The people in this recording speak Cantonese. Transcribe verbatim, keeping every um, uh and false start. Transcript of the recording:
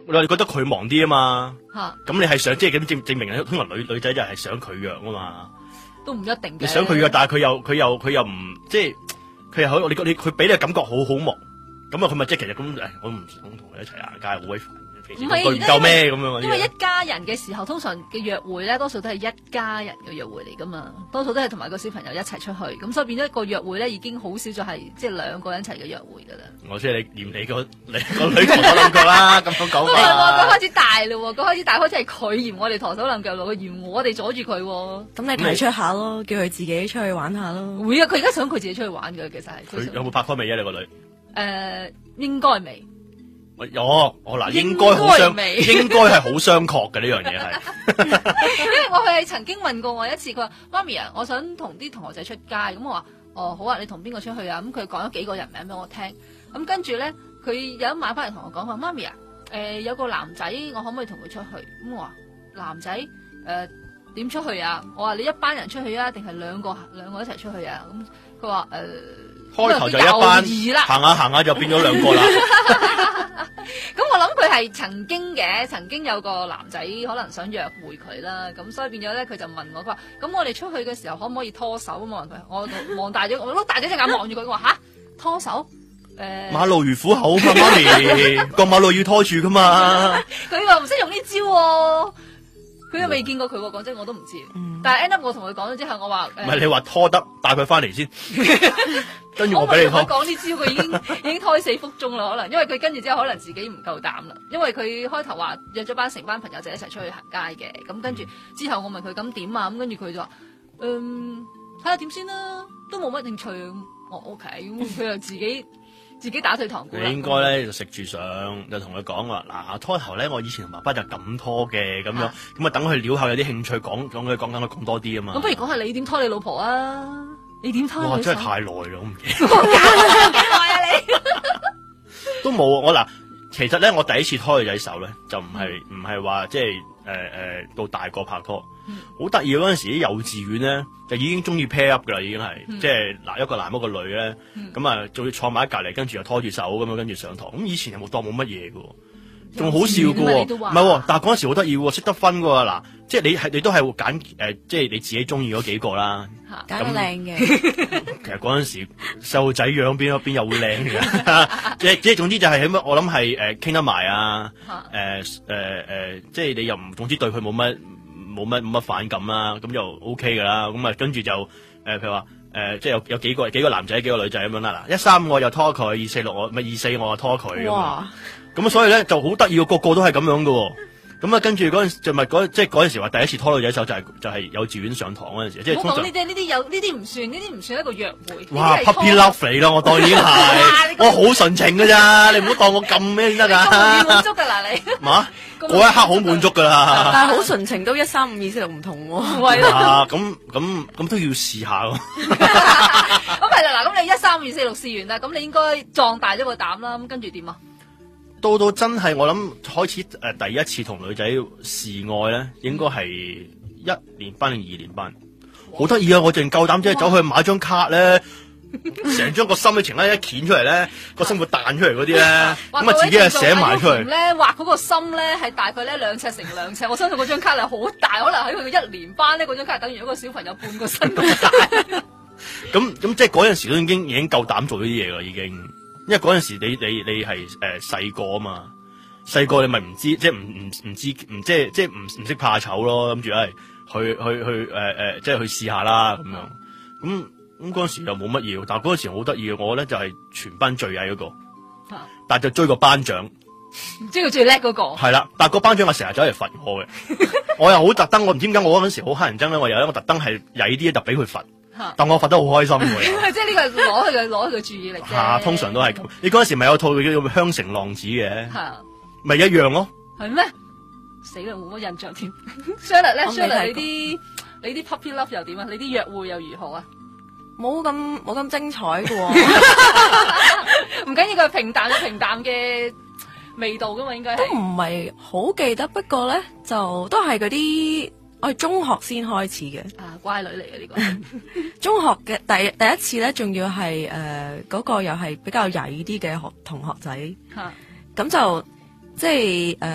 我哋覺得佢忙啲啊嘛，咁、 啊、 你係想即係咁證證明通常女女仔就係想佢約啊嘛， 都唔一定嘅。 你想佢約，但係佢又佢又佢又唔即係佢又好，你你佢俾你感覺好好忙，咁啊佢咪即係其實咁誒，我唔想同佢一齊行街，好鬼煩。唔係唔夠咩咁樣？ 因為一家人嘅時候，通常嘅約會咧，多數都係一家人嘅約會嚟噶嘛，多數都係同埋個小朋友一齊出去，咁所以變咗一個約會咧，已經好少就係即係兩個人一齊嘅約會噶啦。 我即係你嫌你個你個女陀手攆腳啦，咁樣講法。 佢開始大嘞，佢開始大，開始係佢嫌我哋陀手攆腳咯，佢嫌我哋阻住佢。 咁你提出下咯，叫佢自己出去玩下咯。 會啊，佢而家想佢自己出去玩噶，其實係。 佢有冇拍拖未啊？你個女？誒、 呃，應該未。 有我嗱，應該好相，應該係好相確嘅呢樣嘢係。 因為我係曾經問過我一次，佢話媽咪啊，我想同啲同學仔出街，咁我話哦好啊，你同邊個出去啊？咁佢講咗幾個人名俾我聽，咁跟住咧，佢有一晚翻嚟同我講話，媽咪啊，誒、呃、有個男仔，我可唔可以同佢出去？咁我話男仔誒點出去啊？我話你一班人出去啊，定係兩個兩個一齊出去啊？咁佢話誒。 開頭就一班，行下行下就變咗兩個啦。 咁我諗佢係曾經嘅，曾經有個男仔可能想約會佢啦，咁所以變咗咧，佢就問我，佢話：咁我哋出去嘅時候可唔可以拖手？咁我問佢，我望大咗，我碌大咗隻眼望住佢，我話吓拖手？誒、呃， 馬路如虎口嘛，媽咪，過馬路要拖住噶嘛。 佢話唔識用呢招、哦。佢又未見過佢喎，講真我都唔知。嗯、但係 end up 我同佢講咗之後，我話唔係你話拖得，帶佢翻嚟先，跟住我俾你拖。 我講呢招，佢已經已經胎死腹中啦，可能因為佢跟住之後可能自己唔夠膽啦，因為佢開頭話約咗班成班朋友仔一齊出去行街嘅，咁跟住之後我問佢咁點啊，咁跟住佢就話嗯睇下點先啦，都冇乜興趣。我 OK，咁佢又自己。自己打退堂鼓。 你應該咧就食住上，就同佢講話嗱，拖頭咧我以前同爸爸就咁拖嘅咁樣，咁啊等佢撩下有啲興趣講講佢講緊佢講多啲啊嘛。 咁不如講下你點拖你老婆啊？你點拖？ 哇，真係太耐啦，我唔記得。 幾耐啊你？ 都冇我嗱，其實咧我第一次拖女仔手咧，就唔係唔係話即係誒誒到大個拍拖。好得意嗰陣時啲幼稚園咧就已經中意 pair up 噶啦，已經係、嗯、即係嗱一個男一個女咧，咁啊仲要坐埋喺隔籬，跟住又拖住手咁樣跟住上堂。咁以前又冇當冇乜嘢噶，仲好笑噶，唔係，但係嗰陣時好得意，識得分噶嗱，即係你係你都係會揀誒，即係你自己中意嗰幾個啦， 揀個靚嘅。 其實嗰陣時細路仔樣邊邊有會靚嘅，即係即係總之就係起碼我諗係誒傾得埋啊，誒誒誒，即係你又唔總之對佢冇乜。冇乜冇乜反感啦，咁就 O K 噶啦，咁啊跟住就誒、呃、譬如話誒、呃、即係有有幾個幾個男仔幾個女仔咁樣啦，嗱一三五我又拖佢，二四六我咪二四我又拖佢咁啊，咁所以咧就好得意，個個都係咁樣噶，咁啊跟住嗰陣就咪嗰即係嗰陣時話第一次拖女仔手就係、是、就係、是、幼稚園上堂嗰陣時，即係通常呢啲呢啲有呢啲唔算，呢啲唔算一個約會。 哇 puppy love 嚟咯，我當然係，我好純情噶咋，你唔好當我咁咩先得噶。 滿足噶嗱你。 嘛？嗰一刻好滿足噶啦， 但係好純情都一三五二四六唔同喎。 係啊，咁咁咁都要試下咯。 咁係啦，嗱，咁你一三五二四六試完啦，咁你應該壯大咗個膽啦，咁跟住點啊？ 到到真係我諗開始誒、呃、第一次同女仔示愛咧，應該係一年班定二年班，好得意啊！我淨夠膽即係走去買張卡咧。成張個心嘅情咧一掀出嚟咧，個心會彈出嚟嗰啲咧，咁啊自己啊寫埋出嚟。 咧畫嗰個心咧係大概咧兩尺乘兩尺，我相信嗰張卡係好大，可能喺佢嘅一年班咧，嗰張卡係等於一個小朋友半個身咁大。 咁咁即係嗰陣時都已經已經夠膽做呢啲嘢啦，已經。因為嗰陣時你你你係誒細個啊嘛，細個你咪唔知，即係唔唔唔知唔即係即係唔唔識怕醜咯，諗住係去去去誒誒、呃，即係去試下啦咁樣咁。咁嗰陣時又冇乜嘢，但係嗰陣時好得意嘅，我咧就係全班最矮嗰個，啊、但係就追個班長， 追個最叻嗰個。係啦，但係個班長係成日走嚟罰我嘅，我又好特登，我唔知點解我嗰陣時好乞人憎咧，我有一個特登係曳啲就俾佢罰，啊、但我罰得好開心嘅。 即係呢個係攞佢嘅攞佢嘅注意力啫。 吓、啊，通常都係咁。你嗰陣時咪有套叫做《香城浪子》嘅，咪、啊、一樣咯。 係咩？死啦，冇乜印象添。Shirley 咧 ，Shirley 你啲你啲 puppy love 又點啊？你啲約會又如何啊？ 冇咁冇咁精彩嘅喎， 唔緊要，佢平淡有平淡嘅味道噶嘛，應該係都唔係好記得，不過咧就都係嗰啲我係中學先開始嘅啊，乖女嚟嘅呢個中學嘅第第一次咧，仲要係誒嗰個又係比較曳啲嘅學同學仔，咁、啊、就即係誒。呃